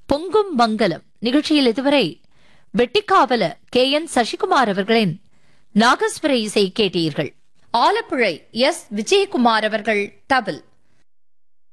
பொங்கும் மங்கலம் நிகழ்ச்சியில் இதுவரை வெட்டிக்காவல KN சசிகுமார் அவர்களின் நாகஸ்வர இசை கேட்டீர்கள். ஆலப்புழை S விஜயகுமார் அவர்கள் தவில்.